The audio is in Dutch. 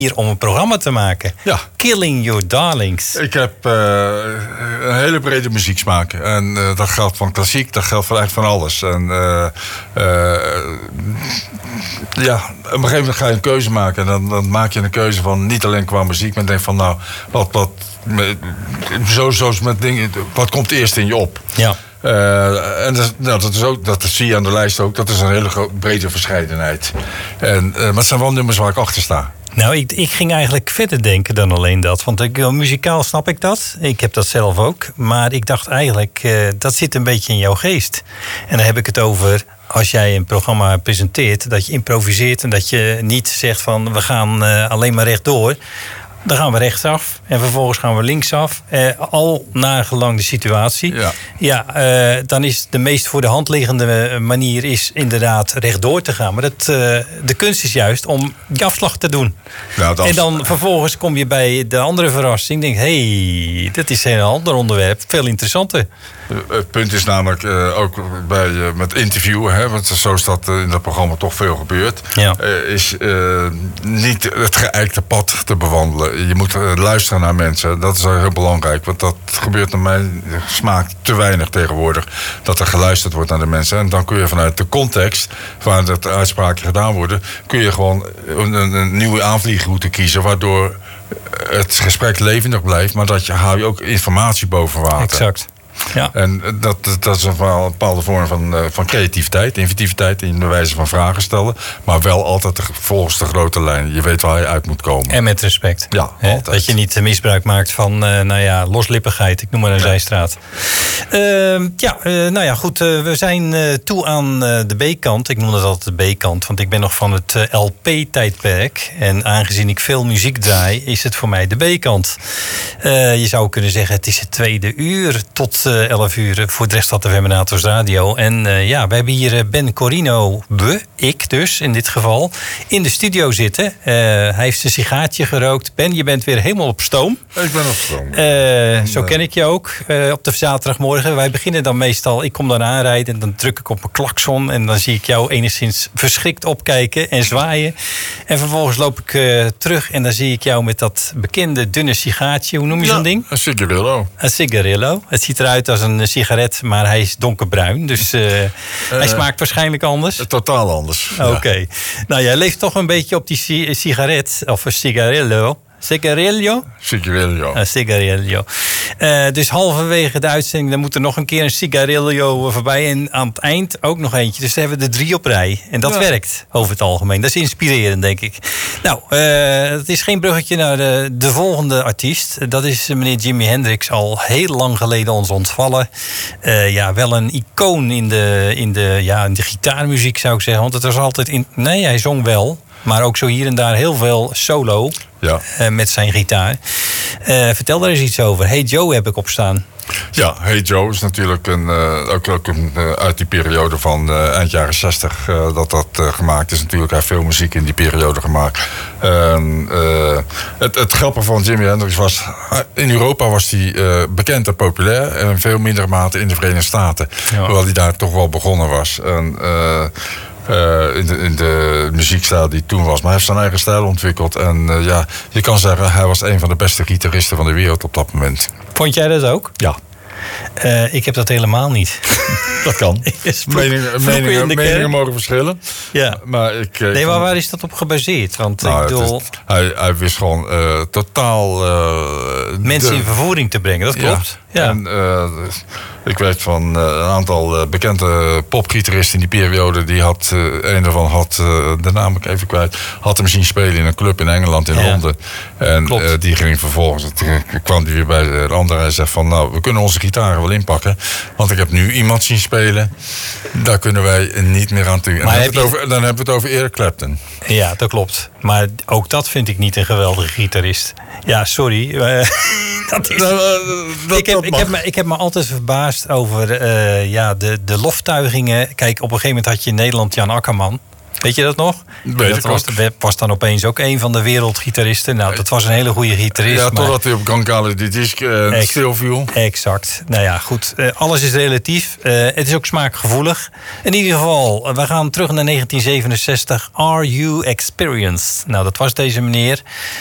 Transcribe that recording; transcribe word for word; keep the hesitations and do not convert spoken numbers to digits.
hier om een programma te maken. Ja. Killing Your Darlings. Ik heb uh, een hele brede muzieksmaak. En uh, dat geldt van klassiek, dat geldt van echt van alles. En uh, uh, ja, op een gegeven moment ga je een keuze maken. En dan, dan maak je een keuze van niet alleen qua muziek, maar denk van nou, wat, wat, zo, zo met dingen, wat komt eerst in je op? Ja. Uh, en dat, nou, dat, is ook, dat zie je aan de lijst ook. Dat is een hele gro- brede verscheidenheid. En, uh, maar het zijn wel nummers waar ik achter sta. Nou, ik, ik ging eigenlijk verder denken dan alleen dat. Want ik, muzikaal snap ik dat. Ik heb dat zelf ook. Maar ik dacht eigenlijk, uh, dat zit een beetje in jouw geest. En dan heb ik het over, als jij een programma presenteert, dat je improviseert en dat je niet zegt van we gaan uh, alleen maar rechtdoor. Dan gaan we rechtsaf en vervolgens gaan we linksaf. Eh, al nagelang de situatie. Ja, ja eh, dan is de meest voor de hand liggende manier is inderdaad rechtdoor te gaan. Maar dat, uh, de kunst is juist om je afslag te doen. Nou, dat... En dan vervolgens kom je bij de andere verrassing. Denk, hé, hey, dat is een ander onderwerp. Veel interessanter. Het punt is namelijk uh, ook bij, uh, met interviewen, hè, want zo is dat uh, in dat programma toch veel gebeurd. Ja. Uh, is uh, niet het geëikte pad te bewandelen. Je moet uh, luisteren naar mensen. Dat is heel belangrijk. Want dat gebeurt naar mijn smaak te weinig tegenwoordig. Dat er geluisterd wordt naar de mensen. En dan kun je vanuit de context waar de uitspraken gedaan worden, kun je gewoon een, een nieuwe aanvliegroute kiezen. Waardoor het gesprek levendig blijft. Maar dat je, hou je ook informatie boven water. Exact. Ja. En dat, dat is een bepaalde vorm van, van creativiteit, inventiviteit in de wijze van vragen stellen. Maar wel altijd de, volgens de grote lijn. Je weet waar je uit moet komen. En met respect. Ja, He, altijd. Dat je niet misbruik maakt van uh, nou ja, loslippigheid. Ik noem maar een ja. zijstraat. Uh, ja, uh, nou ja, goed. Uh, we zijn uh, toe aan uh, de B-kant. Ik noem dat altijd de B-kant. Want ik ben nog van het uh, L P-tijdperk. En aangezien ik veel muziek draai, is het voor mij de B-kant. Uh, je zou kunnen zeggen, het is het tweede uur tot uh, elf uur voor het Drechtstad F M en Atos Radio. En uh, ja, we hebben hier Ben Corino, we, ik dus in dit geval, in de studio zitten. Uh, hij heeft een sigaartje gerookt. Ben, je bent weer helemaal op stoom. Ik ben op stoom. Uh, zo ken ik je ook uh, op de zaterdagmorgen. Wij beginnen dan meestal, ik kom dan aanrijden en dan druk ik op mijn klakson en dan zie ik jou enigszins verschrikt opkijken en zwaaien. En vervolgens loop ik uh, terug en dan zie ik jou met dat bekende dunne sigaartje. Hoe noem je ja, zo'n ding? Een cigarillo. Een cigarillo. Het ziet eruit als een sigaret, maar hij is donkerbruin. Dus uh, uh, hij smaakt waarschijnlijk anders. Uh, totaal anders. Oké. Okay. Ja. Nou, jij leeft toch een beetje op die si- sigaret, of een cigarillo. Cigarillo? Cigarillo. Uh, cigarillo. Uh, dus halverwege de uitzending, dan moet er nog een keer een cigarillo voorbij. En aan het eind ook nog eentje. Dus dan hebben we er drie op rij. En dat ja. werkt over het algemeen. Dat is inspirerend, denk ik. Nou, uh, het is geen bruggetje naar de, de volgende artiest. Dat is meneer Jimi Hendrix, al heel lang geleden ons ontvallen. Uh, ja, wel een icoon in de, in, de, ja, in de gitaarmuziek, zou ik zeggen. Want het was altijd in... Nee, hij zong wel. Maar ook zo hier en daar heel veel solo. Ja. Uh, met zijn gitaar. Uh, vertel daar eens iets over. Hey Joe heb ik opstaan. Ja, Hey Joe is natuurlijk een, uh, ook, ook een, uh, uit die periode van uh, eind jaren zestig uh, dat dat uh, gemaakt is. Natuurlijk, hij heeft veel muziek in die periode gemaakt. Uh, uh, het, het grappige van Jimi Hendrix was, in Europa was hij uh, bekend en populair. En in veel mindere mate in de Verenigde Staten. Ja. Hoewel hij daar toch wel begonnen was. En, uh, Uh, in, de, in de muziekstijl die toen was. Maar hij heeft zijn eigen stijl ontwikkeld. En uh, ja, je kan zeggen, hij was een van de beste gitaristen van de wereld op dat moment. Vond jij dat ook? Ja. Uh, ik heb dat helemaal niet. Dat kan. Meningen, meningen, meningen mogen verschillen. Ja. Maar ik, uh, nee, maar waar is dat op gebaseerd? Want nou, ik bedoel... is, hij, hij wist gewoon uh, totaal... Uh, mensen de, in vervoering te brengen, dat klopt. Ja. Ja. En, uh, ik weet van uh, een aantal uh, bekende popgitaristen in die periode. Die had, uh, een daarvan had, uh, de naam ik even kwijt, had hem zien spelen in een club in Engeland, in ja. Londen. En uh, die ging vervolgens, toen kwam hij weer bij de andere en zei van, nou, we kunnen onze gitaren wel inpakken. Want ik heb nu iemand zien spelen. Daar kunnen wij niet meer aan toe. En dan, heb je... over, dan hebben we het over Eric Clapton. Ja, dat klopt. Maar ook dat vind ik niet een geweldige gitarist. Ja, sorry. dat is... Nou, uh, dat, ik, heb, dat ik, heb me, ik heb me altijd verbaasd over uh, ja, de, de loftuigingen. Kijk, op een gegeven moment had je in Nederland Jan Akkerman. Weet je dat nog? Weet dat was, was dan opeens ook een van de wereldgitaristen. Nou, dat was een hele goede gitarist. Ja, maar... totdat hij op Gankale die disc uh, Ex- stilviel. Exact. Nou ja, goed. Uh, alles is relatief. Uh, het is ook smaakgevoelig. In ieder geval, uh, we gaan terug naar negentien zevenenzestig. Are You Experienced? Nou, dat was deze meneer.